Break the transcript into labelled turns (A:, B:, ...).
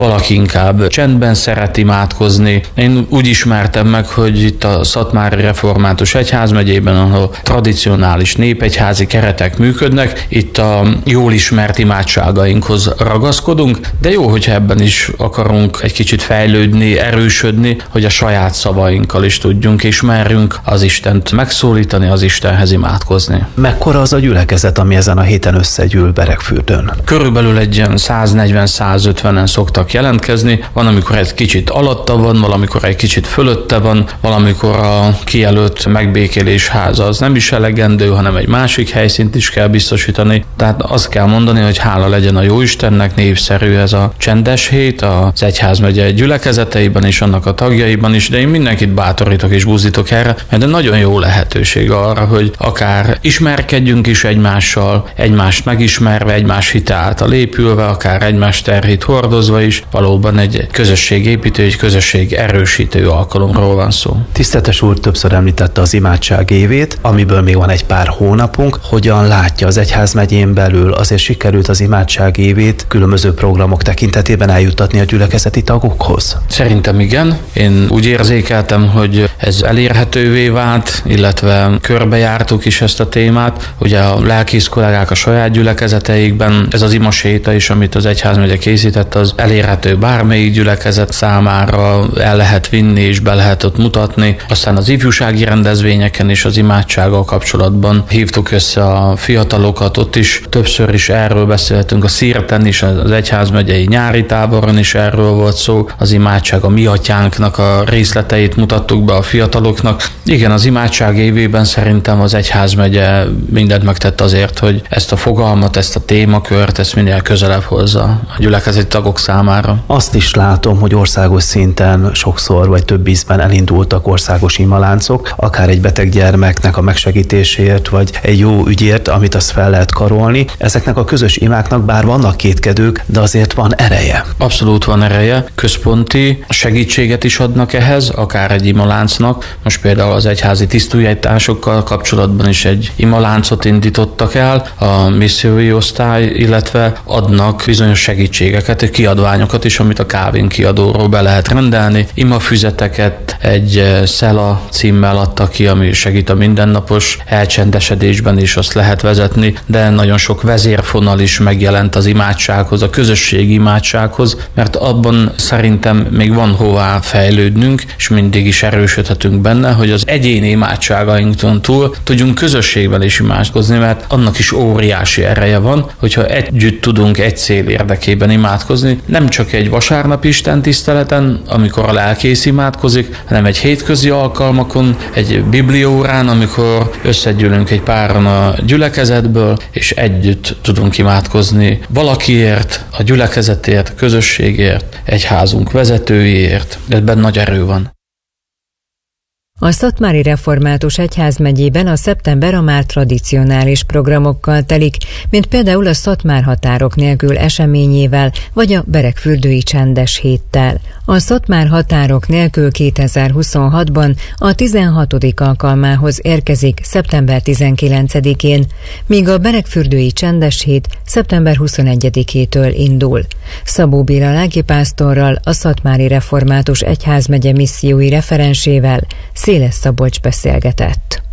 A: valaki inkább csendben szeret imádkozni. Én úgy ismertem meg, hogy itt a Szatmári Református Egyházmegyében, ahol tradicionális népegyházi keretek működnek, itt a jól ismert imádságainkhoz ragaszkodunk, de jó, hogyha ebben is akarunk egy kicsit fejlődni, erősödni, hogy a saját szavainkkal is tudjunk és merjünk az Istent megszólítani, az Istenhez imádkozni.
B: Mekkora az a gyülekezet, ami ezen a héten összegyűl Beregfürdőn?
A: Körülbelül egy ilyen 140-150-en szoktak jelentkezni, van, amikor egy kicsit alatta van, valamikor egy kicsit fölötte van, valamikor a kijelölt megbékélés háza az nem is elegendő, hanem egy másik helyszínt is kell biztosítani. Tehát azt kell mondani, hogy hála legyen a Jóistennek, népszerű ez a csendes hét az egyházmegye gyülekezeteiben és annak a tagjaiban is, de én mindenkit bátorítok és buzdítok erre, mert nagyon jó lehetőség arra, hogy akár ismerkedjünk is egymással, egymást megismerve, egymás hite által épülve, akár egymás terhét hordozva is, valóban egy közösségépítő, egy közösség erősítő alkalomról van szó.
B: Tiszteletes úr többször említette az imádság évét, amiből még van egy pár hónapunk. Hogyan látja az egyházmegyén belül? Azért sikerült az imádság évét különböző programok tekintetében eljuttatni a gyülekezeti tagokhoz?
A: Szerintem igen. Én úgy érzékeltem, hogy ez elérhetővé vált, illetve körbejártuk is ezt a témát. Ugye a lelkész kollégák a saját gyülekezeteikben, ez az imaséta is, amit az egyházmegye készített, az elérhető bármelyik gyülekezet számára, el lehet vinni és be lehet ott mutatni. Aztán az ifjúsági rendezvényeken és az imádsággal kapcsolatban hívtuk össze a fiatalokat, ott is többször is erről beszéltünk, a Szirten is, az egyházmegyei nyári táboron is erről volt szó, az imádság, a Mi Atyánknak a részleteit mutattuk be a fiataloknak. Igen, az imádság évében szerintem az egyházmegye mindent megtett azért, hogy ezt a fogalmat, ezt a témakört, ezt minél közelebb hozza a gyülekezeti tagok számára.
B: Azt is látom, hogy országos szinten sokszor vagy több ízben elindultak országos imaláncok, akár egy beteg gyermeknek a megsegítéséért, vagy egy jó ügyért, amit azt fel lehet karolni. Ezeknek a közös imáknak bár vannak kétkedők, de azért van ereje.
A: Abszolút van ereje. Központi segítséget is adnak ehhez, akár egy imaláncnak. Most például az egyházi tisztújjátásokkal kapcsolatban is egy imaláncot indítottak el, a missziói osztály, illetve adnak bizonyos segítségeket, kiadványokat is, amit a Calvin kiadóról be lehet rendelni. Imafüzeteket egy Szela címmel adta ki, ami segít a mindennapos elcsendesedésben is, azt lehet vezetni, de nagyon sok vezérfonal is megjelent az imádsághoz, a közösségi imádsághoz, mert abban szerintem még van hová fejlődnünk, és mindig is erősödhetünk benne, hogy az egyéni imádságainkon túl tudjunk közösségben is imádkozni, mert annak is óriási ereje van, hogyha együtt tudunk egy cél érdekében imádkozni, nem csak egy vasárnapi istentiszteleten, amikor a lelkész imádkozik, hanem egy hétközi alkalmakon, egy bibliaórán, amikor összegyűlünk egy páran a gyülekezetből, és együtt tudunk imádkozni valakiért, a gyülekezetért, a közösségért, egyházunk vezetőjéért. Ebben nagy erő van.
C: A Szatmári Református Egyházmegyében a szeptember a már tradicionális programokkal telik, mint például a Szatmár határok nélkül eseményével, vagy a Beregfürdői csendes héttel. A Szatmár határok nélkül 2026-ban a 16. alkalmához érkezik szeptember 19-én, míg a Beregfürdői csendes hét szeptember 21-től indul. Szabó Béla lelkipásztorral, a Szatmári Református Egyházmegye missziói referensével Széles Szabolcs beszélgetett.